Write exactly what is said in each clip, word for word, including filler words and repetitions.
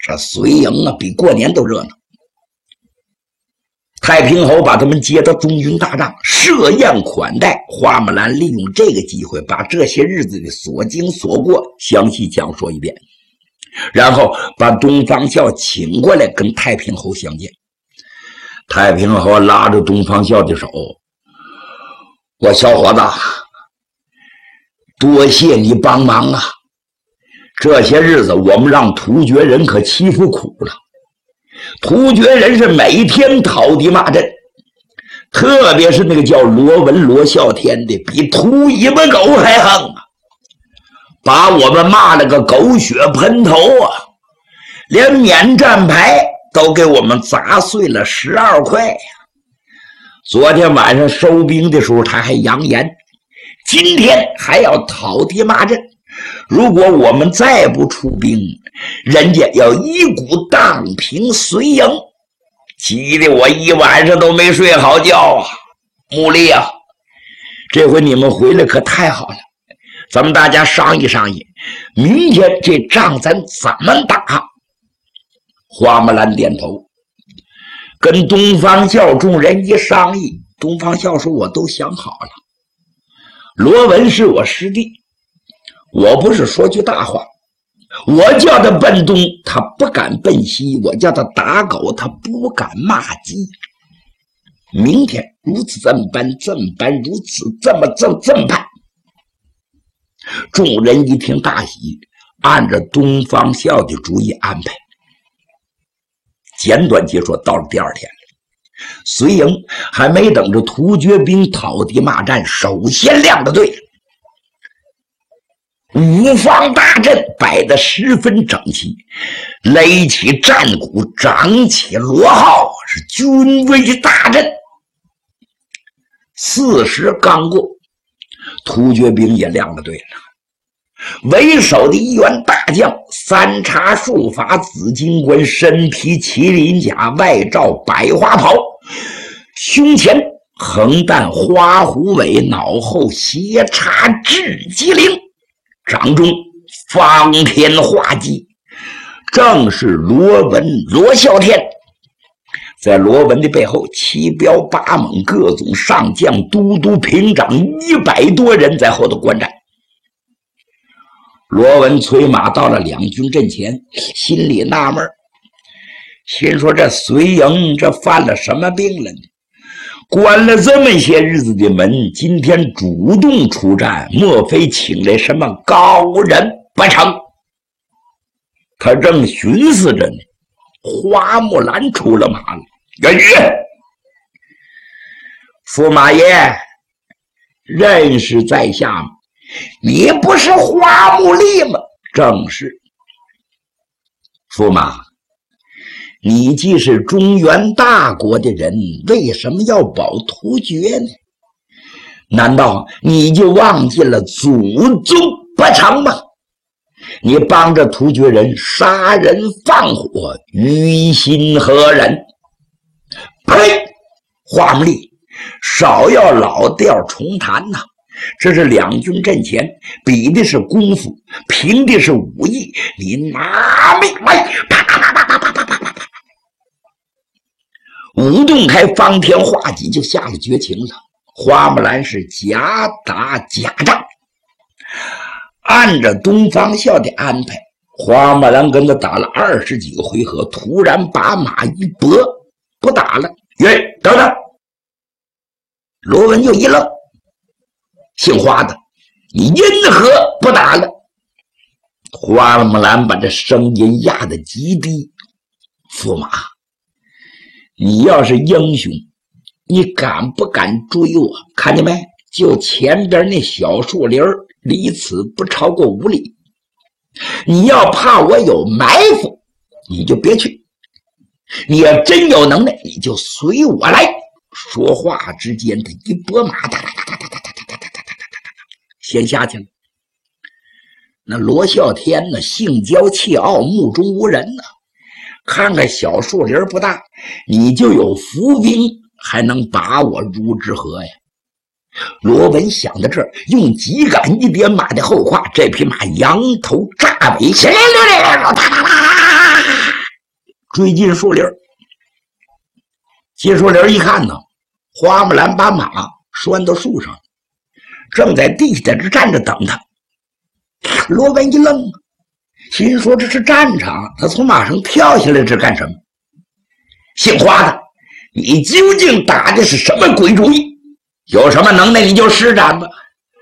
这绥营啊，比过年都热闹。太平侯把他们接到中军大帐，设宴款待。花木兰利用这个机会，把这些日子的所经所过详细讲说一遍，然后把东方孝请过来跟太平侯相见。太平侯拉着东方孝的手，我小伙子，多谢你帮忙啊！这些日子我们让突厥人可欺负苦了。突厥人是每天讨敌骂阵，特别是那个叫罗文罗啸天的，比秃尾巴狗还横啊！把我们骂了个狗血喷头啊！连免战牌都给我们砸碎了十二块呀！昨天晚上收兵的时候，他还扬言，今天还要讨敌骂阵。如果我们再不出兵，人家要一股荡平绥营，急得我一晚上都没睡好觉啊！穆丽啊，这回你们回来可太好了，咱们大家商议商议，明天这仗咱怎么打？花木兰点头，跟东方孝众人一商议，东方孝说我都想好了。罗文是我师弟，我不是说句大话，我叫他奔东，他不敢奔西；我叫他打狗，他不敢骂鸡。明天如此这么办，这么办，如此这么这么这么办。众人一听大喜，按着东方孝的主意安排。简短结说，到了第二天了，绥营还没等着突厥兵讨敌骂战，首先亮了队。五方大阵摆得十分整齐，擂起战鼓，掌起锣号，是军威大振。四时刚过，突厥兵也亮了队了。为首的一员大将，三叉束发紫金冠，身披麒麟甲，外罩百花袍，胸前横担花虎尾，脑后斜插雉鸡翎，掌中方天画戟，正是罗文罗啸天。在罗文的背后，七彪八猛各种上将、都督、平长一百多人在后头观战。罗文催马到了两军阵前，心里纳闷，心说这绥营这犯了什么病了呢？关了这么些日子的门，今天主动出战，莫非请来什么高人不成？他正寻思着呢，花木兰出了马了。元宇，驸马爷，认识在下吗？你不是花木丽吗？正是。驸马，你既是中原大国的人，为什么要保突厥呢？难道你就忘记了祖宗不成吗？你帮着突厥人杀人放火，于心何忍？呸！花木丽，少要老调重弹呐！这是两军阵前，比的是功夫，凭的是武艺。你拿命来！啪啪啪啪啪啪啪啪啪！舞动开方天画戟，就下了绝情了。花木兰是假打假仗，按着东方孝的安排，花木兰跟他打了二十几个回合，突然把马一拨，不打了。喂，等等！罗文就一愣，姓花的，你因何不打了？花木兰把这声音压得极低，驸马，你要是英雄，你敢不敢追我？看见没？就前边那小树林，离此不超过五里。你要怕我有埋伏，你就别去。你要真有能耐，你就随我来。说话之间，他一拨马，哒哒哒哒哒哒哒哒哒哒哒，先下去了。那罗啸天呢，性骄气傲，目中无人呢。看看小树林不大，你就有伏兵，还能把我如之何呀？罗文想到这儿，用戟杆一点马的后胯，这匹马扬头炸尾，哒哒哒。 追进树林，进树林一看呢，花木兰把马拴到树上，正在地下在这站着等他。罗文一愣，心说这是战场，他从马上跳下来这干什么？姓花的，你究竟打的是什么鬼主意？有什么能耐你就施展吧。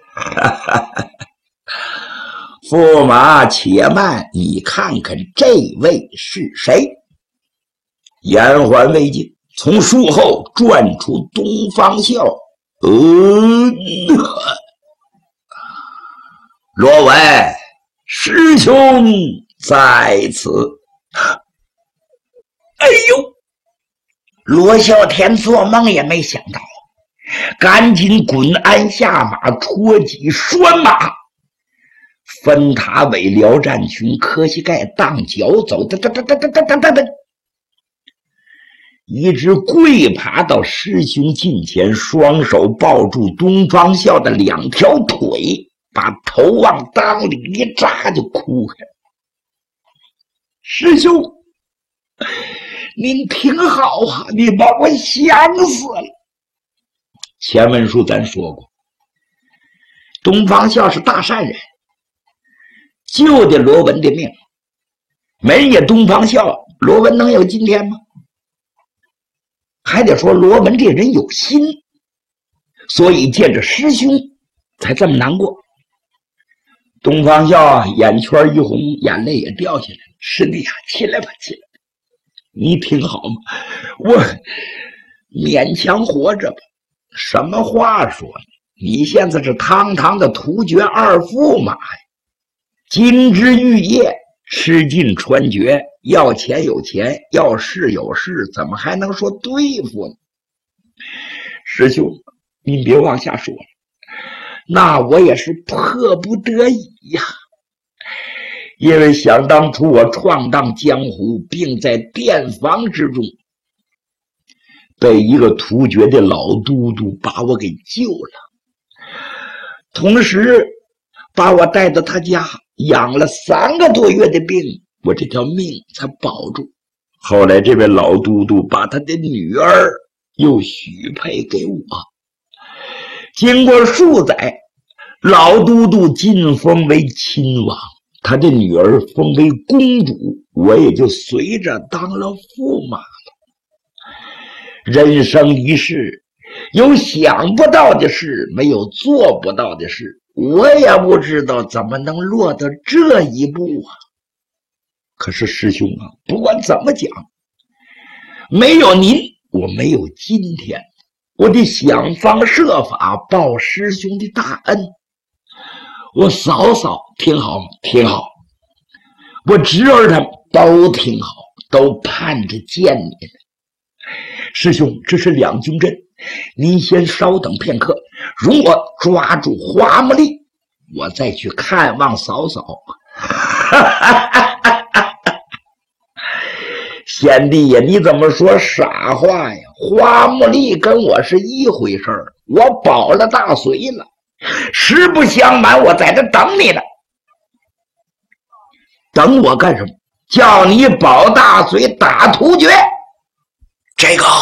驸马且慢，你看看这位是谁？言还未尽，从树后转出东方笑。嗯，罗文师兄在此。哎呦，罗啸天做梦也没想到，赶紧滚鞍下马，戳戟拴马，分塔尾撩战群，磕膝盖荡脚走，哒哒哒哒哒哒哒哒哒，一直跪爬到师兄近前，双手抱住东方笑的两条腿，把头往裆里一扎就哭开了。师兄，您挺好啊，你把我想死了。前文书咱说过，东方笑是大善人，救的罗文的命，没也东方笑，罗文能有今天吗？还得说罗文这人有心，所以见着师兄才这么难过。东方笑眼圈一红，眼泪也掉下来了。师弟啊，起来吧，起来吧，你挺好吗？我勉强活着吧。什么话说呢？你现在是堂堂的突厥二驸马呀，金枝玉叶，吃尽穿绝，要钱有钱，要势有势，怎么还能说对付呢？师兄，您别往下说了，那我也是迫不得已呀。因为想当初我闯荡江湖，并在店房之中被一个突厥的老都督把我给救了，同时把我带到他家养了三个多月的病，我这条命才保住。后来这位老都督把他的女儿又许配给我，经过数载，老都督晋封为亲王，他的女儿封为公主，我也就随着当了驸马了。人生一世，有想不到的事，没有做不到的事，我也不知道怎么能落到这一步啊。可是师兄啊，不管怎么讲，没有您，我没有今天，我得想方设法报师兄的大恩。我嫂嫂挺好吗？挺好。我侄儿他们都挺好，都盼着见你呢。师兄，这是两军阵，您先稍等片刻，容我抓住花木丽，我再去看望嫂嫂。贤弟呀，你怎么说傻话呀？花木丽跟我是一回事儿，我保了大隋了，实不相瞒，我在这等你呢。等我干什么？叫你保大隋，打突厥。 这个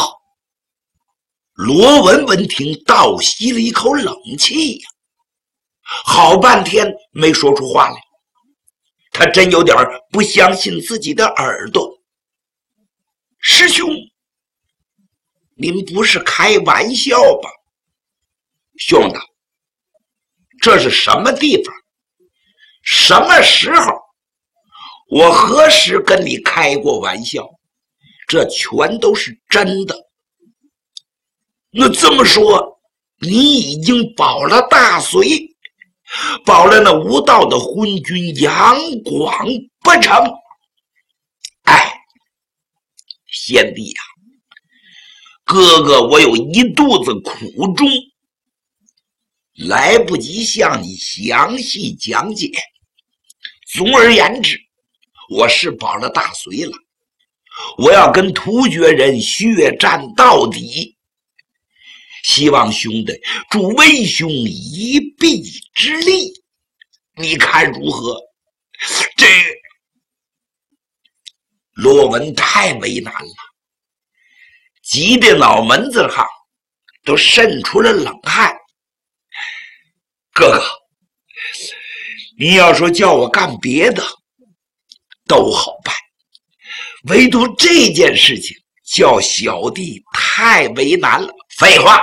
罗文闻听倒吸了一口冷气呀，好半天没说出话来，他真有点不相信自己的耳朵。师兄，您不是开玩笑吧？兄弟，这是什么地方？什么时候？我何时跟你开过玩笑？这全都是真的。那这么说，你已经保了大隋，保了那无道的昏君杨广不成？哎，贤弟啊，哥哥我有一肚子苦衷，来不及向你详细讲解。总而言之，我是保了大隋了，我要跟突厥人血战到底，希望兄弟助威兄一臂之力，你看如何？这罗文太为难了，急得脑门子上都渗出了冷汗。哥哥，你要说叫我干别的都好办，唯独这件事情叫小弟太为难了。废话，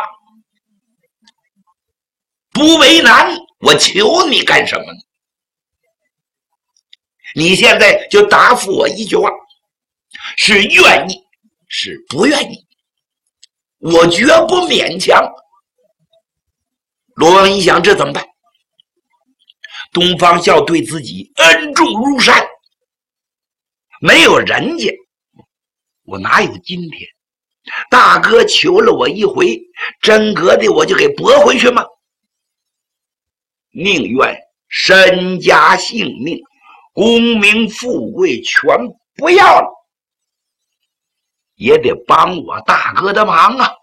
不为难我求你干什么呢？你现在就答复我一句话，是愿意是不愿意，我绝不勉强。罗王一想，这怎么办？东方孝对自己恩重如山，没有人家我哪有今天？大哥求了我一回，真格的我就给驳回去吗？宁愿身家性命、功名富贵全不要了，也得帮我大哥的忙啊！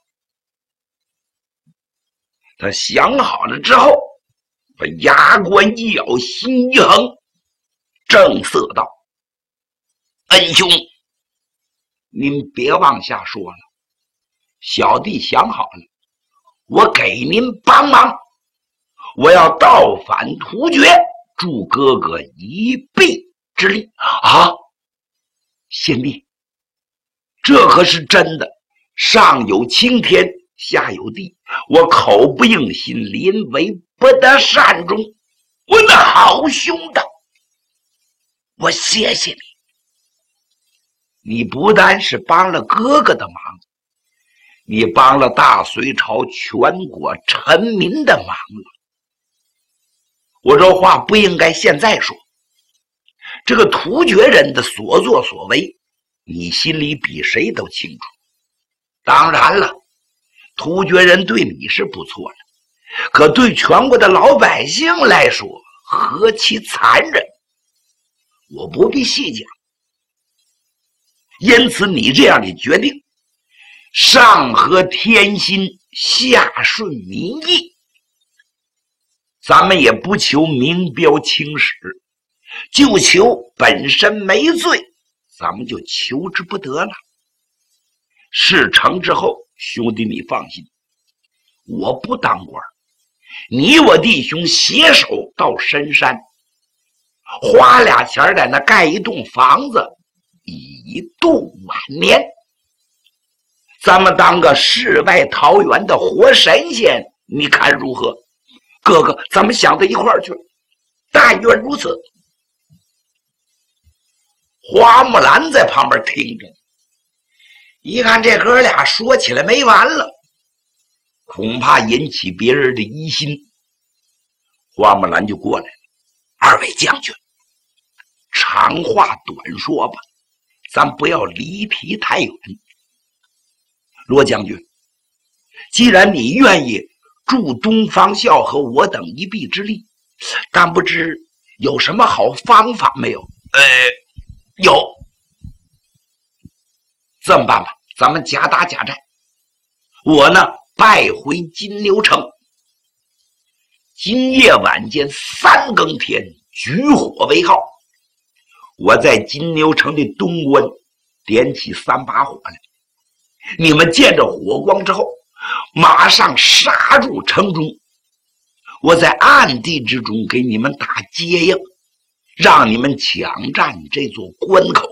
他想好了之后，把牙关一咬，心一横，正色道：“恩兄，您别往下说了，小弟想好了，我给您帮忙，我要倒反突厥，助哥哥一臂之力啊！贤弟，这可是真的，上有青天，下有地，我口不应心，临危不得善终。我的好兄弟，我谢谢你。你不但是帮了哥哥的忙，你帮了大隋朝全国臣民的忙了。我这话不应该现在说，这个突厥人的所作所为，你心里比谁都清楚。当然了，突厥人对你是不错了，可对全国的老百姓来说，何其残忍，我不必细讲。因此你这样的决定，上合天心，下顺民意，咱们也不求名标青史，就求本身没罪，咱们就求之不得了。事成之后，兄弟你放心，我不当官，你我弟兄携手到深山，花俩钱在那盖一栋房子，以度晚年。咱们当个世外桃源的活神仙，你看如何？哥哥，咱们想到一块儿去，但愿如此。花木兰在旁边听着，一看这哥俩说起来没完了，恐怕引起别人的疑心。花木兰就过来了：“二位将军，长话短说吧，咱不要离题太远。罗将军，既然你愿意助东方孝和我等一臂之力，但不知有什么好方法没有？”“呃，有。这么办吧，咱们假打假寨。我呢，败回金牛城。今夜晚间三更天，举火为号。我在金牛城的东关点起三把火来。你们见着火光之后，马上杀入城中。我在暗地之中给你们打接应，让你们抢占这座关口。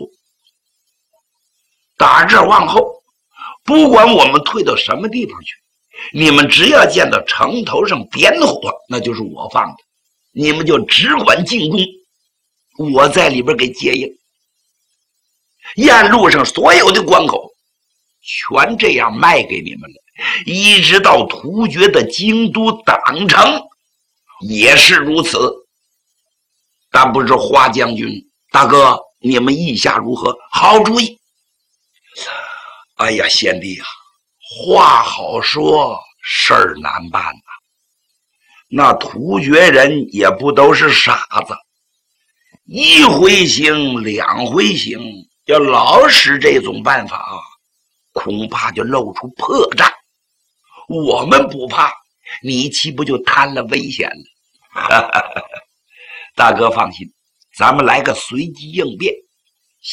打这往后，不管我们退到什么地方去，你们只要见到城头上点火，那就是我放的，你们就只管进攻，我在里边给接应。沿路上所有的关口全这样卖给你们了，一直到突厥的京都党城也是如此。但不知花将军大哥，你们意下如何？好主意。哎呀，贤弟啊，话好说，事儿难办呐。那突厥人也不都是傻子，一回行两回行，要老使这种办法啊，恐怕就露出破绽。我们不怕，你岂不就摊了危险了？大哥放心，咱们来个随机应变。